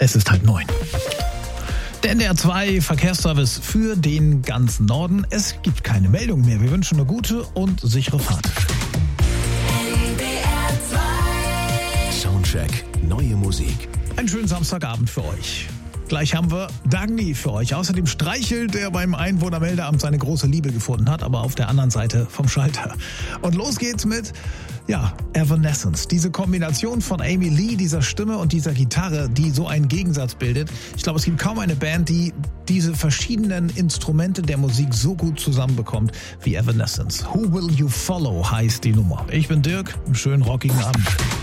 Es ist 8:30. Der NDR 2 Verkehrsservice für den ganzen Norden. Es gibt keine Meldung mehr. Wir wünschen eine gute und sichere Fahrt. Soundcheck, neue Musik. Einen schönen Samstagabend für euch. Gleich haben wir Dagny für euch. Außerdem Streichel, der beim Einwohnermeldeamt seine große Liebe gefunden hat, aber auf der anderen Seite vom Schalter. Und los geht's mit, Evanescence. Diese Kombination von Amy Lee, dieser Stimme und dieser Gitarre, die so einen Gegensatz bildet. Ich glaube, es gibt kaum eine Band, die diese verschiedenen Instrumente der Musik so gut zusammenbekommt wie Evanescence. Who Will You Follow heißt die Nummer. Ich bin Dirk, einen schönen rockigen Abend.